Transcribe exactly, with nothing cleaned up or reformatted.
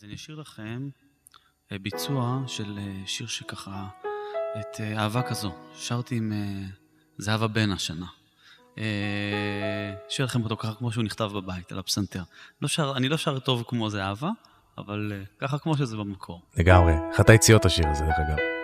אז אני אשאיר לכם ביצוע של שיר שככה, את אהבה כזו. שרתי עם זהבה בן השנה. אשאיר לכם אותו ככה כמו שהוא נכתב בבית, על הפסנתר. לא שר, אני לא שר טוב כמו זהבה, אבל ככה כמו שזה במקור. לגמרי. אחת היציאות השיר הזה, דרך אגב.